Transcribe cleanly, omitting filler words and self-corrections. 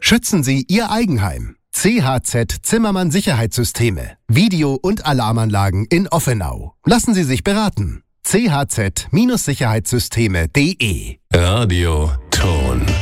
Schützen Sie Ihr Eigenheim. CHZ Zimmermann Sicherheitssysteme. Video- und Alarmanlagen in Offenau. Lassen Sie sich beraten. chz-sicherheitssysteme.de Radio